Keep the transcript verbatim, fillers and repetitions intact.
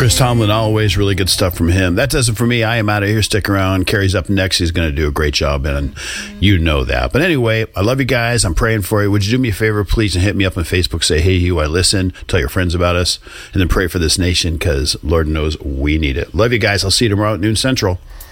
Chris Tomlin, always really good stuff from him. That does it for me. I am out of here. Stick around. Carrie's up next. He's going to do a great job, and you know that. But anyway, I love you guys. I'm praying for you. Would you do me a favor, please, and hit me up on Facebook. Say, hey, you, I listen. Tell your friends about us. And then pray for this nation, because Lord knows we need it. Love you guys. I'll see you tomorrow at noon Central.